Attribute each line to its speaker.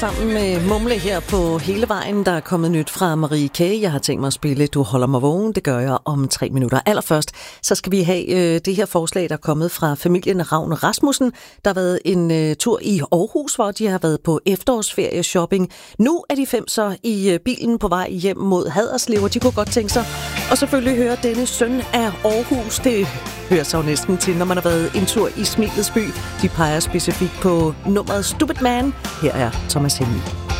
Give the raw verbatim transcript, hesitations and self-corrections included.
Speaker 1: sammen med Mumle her på hele vejen. Der er kommet nyt fra Marie K. Jeg har tænkt mig at spille Du holder mig vågen. Det gør jeg om tre minutter. Allerførst så skal vi have øh, det her forslag, der er kommet fra familien Ravn Rasmussen. Der har været en øh, tur i Aarhus, hvor de har været på efterårsferie shopping. Nu er de fem så i øh, bilen på vej hjem mod Haderslev, og de kunne godt tænke sig og selvfølgelig høre denne søn af Aarhus. Det hører sig jo næsten til, når man har været en tur i Smilets by. De peger specifikt på nummeret Stupid Man. Her er Thomas Helmig.